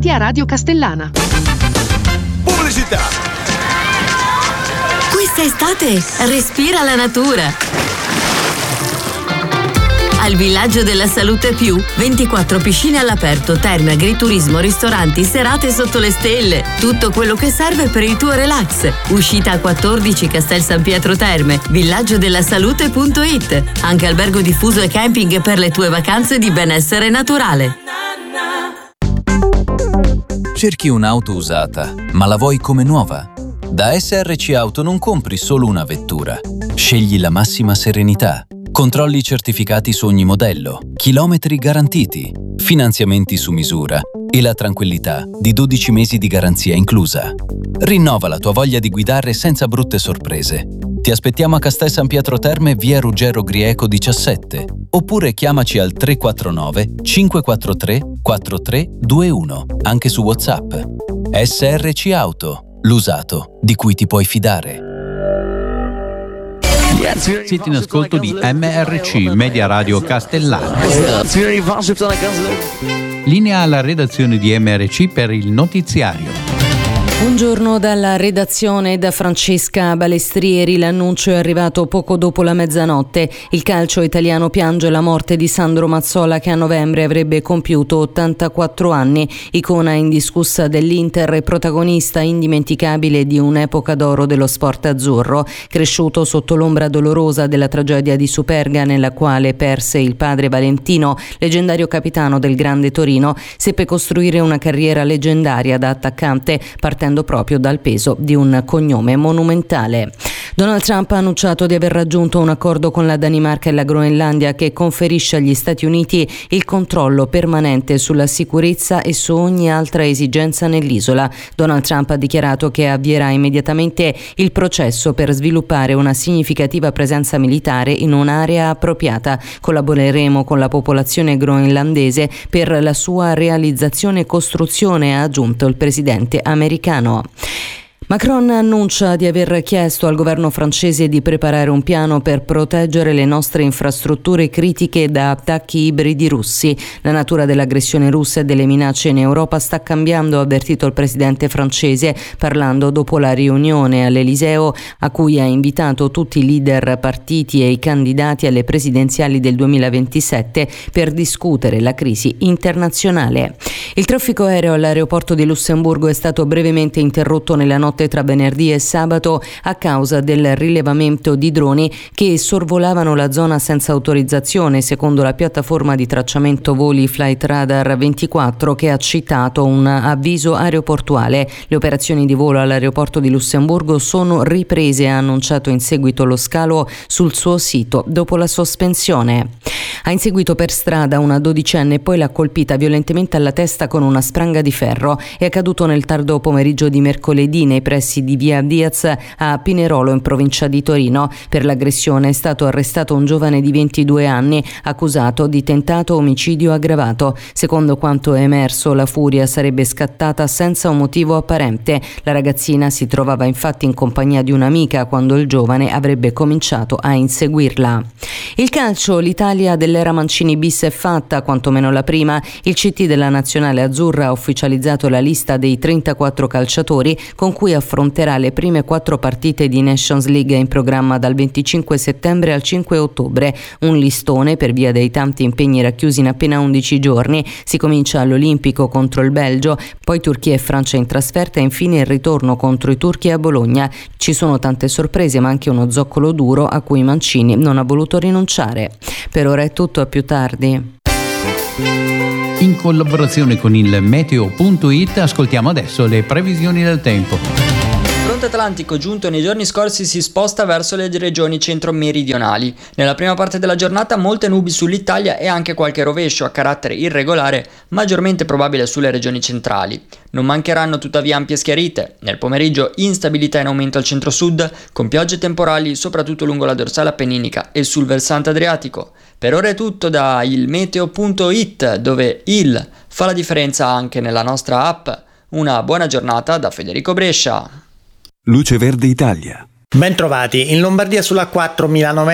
Media Radio Castellana. Pubblicità. Questa estate respira la natura. Al Villaggio della Salute Più, 24 piscine all'aperto, terme, agriturismo, ristoranti, serate sotto le stelle. Tutto quello che serve per il tuo relax. Uscita a 14 Castel San Pietro Terme, villaggiodellasalute.it. Anche albergo diffuso e camping per le tue vacanze di benessere naturale. Cerchi un'auto usata, ma la vuoi come nuova? Da SRC Auto non compri solo una vettura. Scegli la massima serenità. Controlli certificati su ogni modello, chilometri garantiti, finanziamenti su misura e la tranquillità di 12 mesi di garanzia inclusa. Rinnova la tua voglia di guidare senza brutte sorprese. Ti aspettiamo a Castel San Pietro Terme, via Ruggero Grieco 17, oppure chiamaci al 349 543 4321, anche su WhatsApp. SRC Auto, l'usato di cui ti puoi fidare. Siete in ascolto di MRC Media Radio Castellana. Linea alla redazione di MRC per il notiziario. Buongiorno dalla redazione da Francesca Balestrieri. L'annuncio è arrivato poco dopo la mezzanotte. Il calcio italiano piange la morte di Sandro Mazzola, che a novembre avrebbe compiuto 84 anni. Icona indiscussa dell'Inter e protagonista indimenticabile di un'epoca d'oro dello sport azzurro. Cresciuto sotto l'ombra dolorosa della tragedia di Superga, nella quale perse il padre Valentino, leggendario capitano del Grande Torino, seppe costruire una carriera leggendaria da attaccante, partendo proprio dal peso di un cognome monumentale. Donald Trump ha annunciato di aver raggiunto un accordo con la Danimarca e la Groenlandia che conferisce agli Stati Uniti il controllo permanente sulla sicurezza e su ogni altra esigenza nell'isola. Donald Trump ha dichiarato che avvierà immediatamente il processo per sviluppare una significativa presenza militare in un'area appropriata. Collaboreremo con la popolazione groenlandese per la sua realizzazione e costruzione, ha aggiunto il presidente americano. Macron annuncia di aver chiesto al governo francese di preparare un piano per proteggere le nostre infrastrutture critiche da attacchi ibridi russi. La natura dell'aggressione russa e delle minacce in Europa sta cambiando, ha avvertito il presidente francese, parlando dopo la riunione all'Eliseo a cui ha invitato tutti i leader partiti e i candidati alle presidenziali del 2027 per discutere la crisi internazionale. Il traffico aereo all'aeroporto di Lussemburgo è stato brevemente interrotto nella notte tra venerdì e sabato a causa del rilevamento di droni che sorvolavano la zona senza autorizzazione, secondo la piattaforma di tracciamento voli Flightradar 24, che ha citato un avviso aeroportuale. Le operazioni di volo all'aeroporto di Lussemburgo sono riprese, ha annunciato in seguito lo scalo sul suo sito dopo la sospensione. Ha inseguito per strada una 12enne e poi l'ha colpita violentemente alla testa con una spranga di ferro. È accaduto nel tardo pomeriggio di mercoledì nei pressi di via Diaz a Pinerolo, in provincia di Torino. Per l'aggressione è stato arrestato un giovane di 22 anni accusato di tentato omicidio aggravato. Secondo quanto è emerso, la furia sarebbe scattata senza un motivo apparente. La ragazzina si trovava infatti in compagnia di un'amica quando il giovane avrebbe cominciato a inseguirla. Il calcio, l'Italia dell'era Mancini bis è fatta, quantomeno la prima. Il CT della nazionale azzurra ha ufficializzato la lista dei 34 calciatori con cui affronterà le prime 4 partite di Nations League in programma dal 25 settembre al 5 ottobre. Un listone per via dei tanti impegni racchiusi in appena 11 giorni. Si comincia all'Olimpico contro il Belgio, poi Turchia e Francia in trasferta e infine il ritorno contro i turchi a Bologna. Ci sono tante sorprese, ma anche uno zoccolo duro a cui Mancini non ha voluto rinunciare. Per ora è tutto, a più tardi. In collaborazione con il Meteo.it ascoltiamo adesso le previsioni del tempo. Il fronte atlantico giunto nei giorni scorsi si sposta verso le regioni centro-meridionali. Nella prima parte della giornata molte nubi sull'Italia e anche qualche rovescio a carattere irregolare, maggiormente probabile sulle regioni centrali. Non mancheranno tuttavia ampie schiarite. Nel pomeriggio instabilità in aumento al centro-sud, con piogge temporali soprattutto lungo la dorsale appenninica e sul versante adriatico. Per ora è tutto da il Meteo.it, dove il fa la differenza anche nella nostra app. Una buona giornata da Federico Brescia. Luce Verde Italia. Ben trovati. In Lombardia sulla 4 Milano